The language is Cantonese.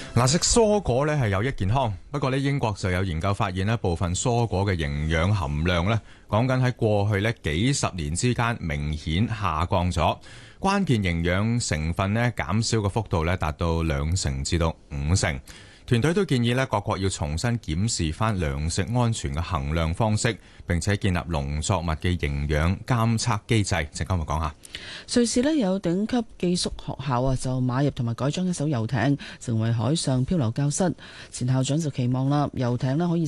嗱，食蔬果咧係有益健康，不過咧英國就有研究發現咧，部分蔬果嘅營養含量咧，講緊喺過去咧幾十年之間明顯下降咗，關鍵營養成分咧減少嘅幅度咧達到2成至到5成。團隊都建議咧各國要重新檢視翻糧食安全嘅衡量方式，並且建立農作物嘅營養監測機制。陣間我講下， 瑞士咧有頂級寄宿學校啊，就買入同埋改裝一艘遊艇，成為海上漂流教室。前校長就期望啦，遊艇咧可以